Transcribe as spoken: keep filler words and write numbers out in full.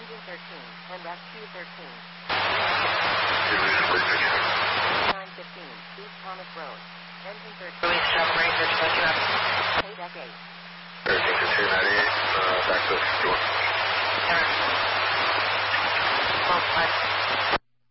Engine thirteen, and Rescue thirteen. nine fifteen, East Thomas Road. Engine thirteen. Louise Travel Ranger, twenty up. K deck eight. Airfield two ninety-eight, uh, back to fifty-one. Error. twelve five.